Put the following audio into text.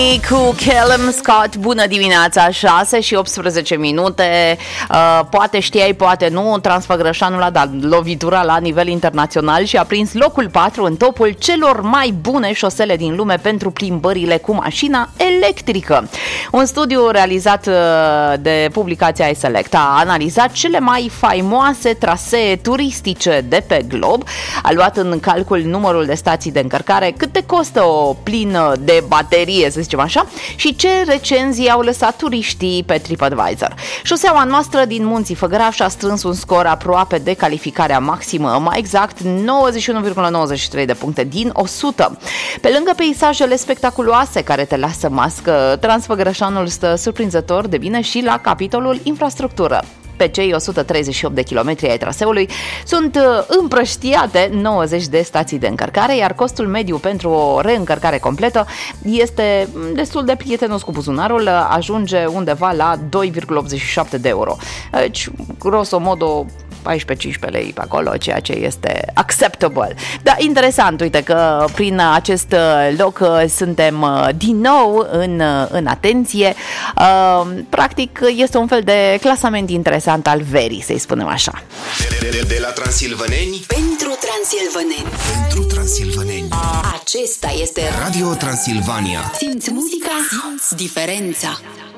Cu Callum Scott, bună dimineața, 6 și 18 minute. Poate știai, poate nu, Transfăgărășanul a dat lovitura la nivel internațional și a prins locul 4 în topul celor mai bune șosele din lume pentru plimbările cu mașina electrică. Un studiu realizat de publicația iSelect a analizat cele mai faimoase trasee turistice de pe glob, a luat în calcul numărul de stații de încărcare, cât te costă o plină de baterie, să zicem așa, și ce recenzii au lăsat turiștii pe TripAdvisor. Șoseaua noastră din Munții Făgăraș a strâns un scor aproape de calificarea maximă, mai exact 91,93 de puncte din 100. Pe lângă peisajele spectaculoase care te lasă mască, Transfăgărășanul stă surprinzător de bine și la capitolul infrastructură. Pe cei 138 de kilometri ai traseului sunt împrăștiate 90 de stații de încărcare, iar costul mediu pentru o reîncărcare completă este destul de prietenos cu buzunarul, ajunge undeva la 2,87 de euro. Deci, grosomodo, 14-15 lei pe acolo, ceea ce este acceptable. Da, interesant, uite că prin acest loc suntem din nou în atenție. Practic este un fel de clasament interesant al verii, să-i spunem așa. De la transilvaneni pentru transilvaneni. Pentru transilvaneni. Acesta este Radio Transilvania. Simți muzica, simți diferența.